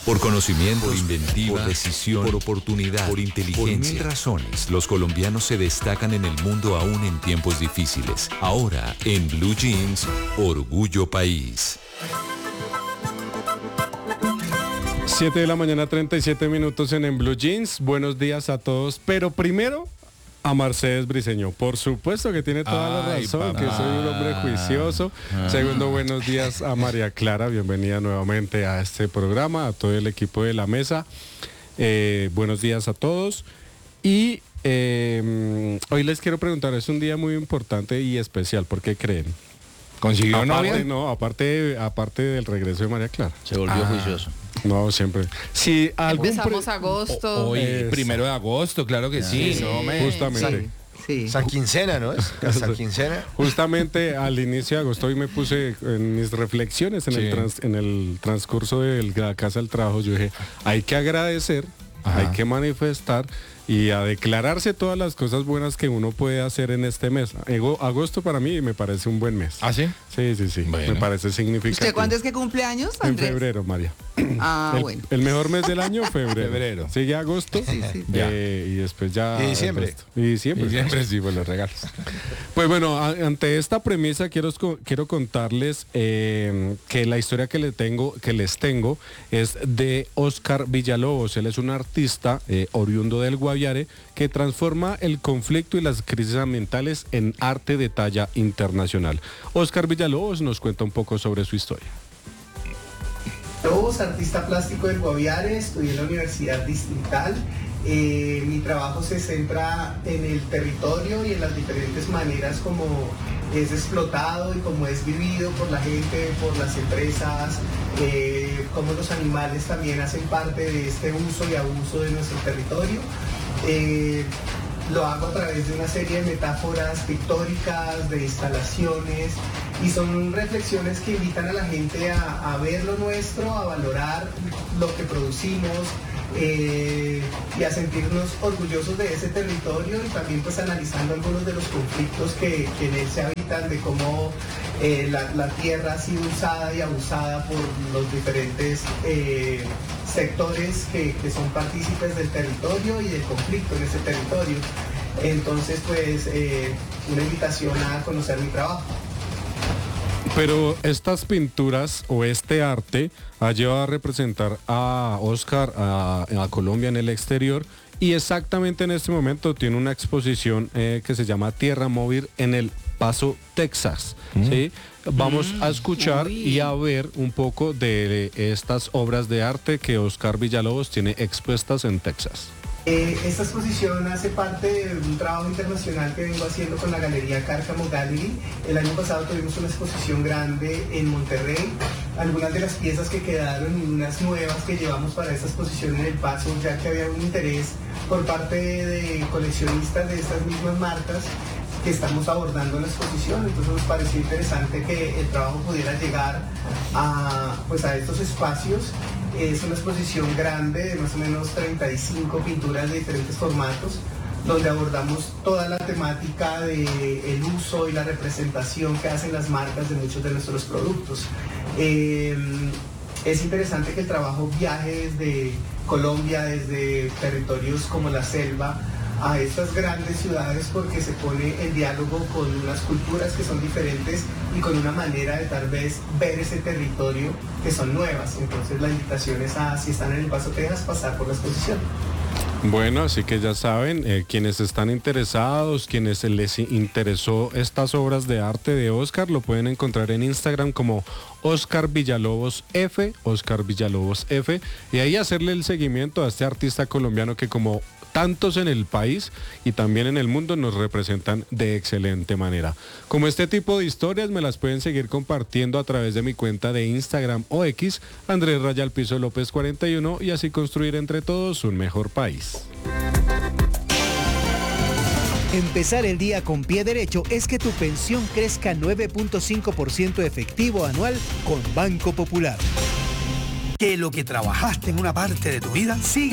Por conocimiento, por inventiva, por decisión, por oportunidad, por inteligencia. Por 1000 razones, los colombianos se destacan en el mundo aún en tiempos difíciles. Ahora, en Blue Jeans, Orgullo País. 7 de la mañana, 37 minutos en Blue Jeans. Buenos días a todos. Pero primero, a Mercedes Briceño. Por supuesto que tiene toda la razón, papá, que soy un hombre juicioso. Segundo, buenos días a María Clara. Bienvenida nuevamente a este programa, a todo el equipo de la mesa. Buenos días a todos. Y hoy les quiero preguntar, es un día muy importante y especial. ¿Por qué creen? ¿Consiguió novia? No, aparte del regreso de María Clara. Se volvió juicioso. No, siempre. Si empezamos agosto. Hoy, 1 de agosto, claro que sí. Justamente. Sí. San Quincena, ¿no es? San Quincena. Justamente al inicio de agosto hoy me puse en mis reflexiones en el transcurso de la casa del trabajo. Yo dije, hay que agradecer, hay que manifestar y a declararse todas las cosas buenas que uno puede hacer en este mes. Agosto para mí me parece un buen mes. ¿Ah, sí? Sí. Bueno. Me parece significativo. ¿Usted cuándo es que cumple años, Andrés? En febrero, María. Bueno. El mejor mes del año, febrero. Sigue agosto y después ya... Y diciembre. Y diciembre, sí, pues los regalos. Pues bueno, ante esta premisa quiero contarles que la historia que les tengo es de Óscar Villalobos. Él es un artista oriundo del Guaviare que transforma el conflicto y las crisis ambientales en arte de talla internacional. Óscar Villalobos nos cuenta un poco sobre su historia. Lobos, artista plástico del Guaviare, estudié en la Universidad Distrital. Mi trabajo se centra en el territorio y en las diferentes maneras como es explotado y como es vivido por la gente, por las empresas, cómo los animales también hacen parte de este uso y abuso de nuestro territorio. Lo hago a través de una serie de metáforas pictóricas, de instalaciones, y son reflexiones que invitan a la gente a ver lo nuestro, a valorar lo que producimos y a sentirnos orgullosos de ese territorio, y también pues analizando algunos de los conflictos que en él se habitan, de cómo la tierra ha sido usada y abusada por los diferentes sectores que son partícipes del territorio y del conflicto en ese territorio. Entonces pues una invitación a conocer mi trabajo. Pero estas pinturas o este arte ha llevado a representar a Óscar a Colombia en el exterior, y exactamente en este momento tiene una exposición que se llama Tierra Móvil en El Paso, Texas. ¿Sí? Vamos a escuchar y a ver un poco de estas obras de arte que Óscar Villalobos tiene expuestas en Texas. Esta exposición hace parte de un trabajo internacional que vengo haciendo con la Galería Cárcamo Gallery. El año pasado tuvimos una exposición grande en Monterrey. Algunas de las piezas que quedaron y unas nuevas que llevamos para esta exposición en El Paso, ya que había un interés por parte de coleccionistas de estas mismas marcas que estamos abordando en la exposición. Entonces nos pareció interesante que el trabajo pudiera llegar a estos espacios. Es una exposición grande de más o menos 35 pinturas de diferentes formatos, donde abordamos toda la temática del uso y la representación que hacen las marcas de muchos de nuestros productos. Es interesante que el trabajo viaje desde Colombia, desde territorios como la selva, a estas grandes ciudades, porque se pone en diálogo con unas culturas que son diferentes y con una manera de tal vez ver ese territorio que son nuevas. Entonces la invitación es a, si están en El Paso, Texas, pasar por la exposición. Bueno, así que ya saben, quienes están interesados, quienes les interesó estas obras de arte de Óscar, lo pueden encontrar en Instagram como Óscar Villalobos F, Óscar Villalobos F, y ahí hacerle el seguimiento a este artista colombiano que, como tantos en el país y también en el mundo, nos representan de excelente manera. Como este tipo de historias me las pueden seguir compartiendo a través de mi cuenta de Instagram o X, Andrés _ López 41, y así construir entre todos un mejor país. Empezar el día con pie derecho es que tu pensión crezca 9.5% efectivo anual con Banco Popular. Que lo que trabajaste en una parte de tu vida siga